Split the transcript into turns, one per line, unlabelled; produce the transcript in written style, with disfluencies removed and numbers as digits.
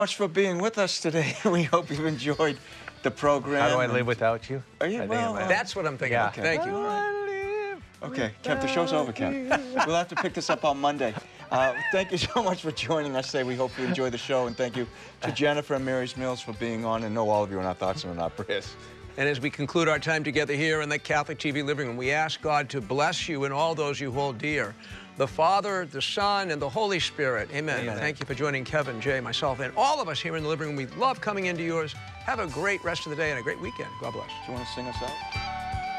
Much for being with us today. We hope you've enjoyed the program.
How do I live without you?
Are you? Well,
That's what I'm thinking.
Yeah.
Okay. Thank you.
okay, Kev, the show's over, Kev. We'll have to pick this up on Monday. Thank you so much for joining us today. We hope you enjoy the show, and thank you to Jennifer and Mary's Mills for being on, and know all of you in our thoughts and in our prayers.
And as we conclude our time together here in the Catholic TV living room, we ask God to bless you and all those you hold dear. The Father, the Son, and the Holy Spirit. Amen.
Amen.
Thank you for joining Kevin, Jay, myself, and all of us here in the living room. We love coming into yours. Have a great rest of the day and a great weekend. God bless.
Do you want to sing us out?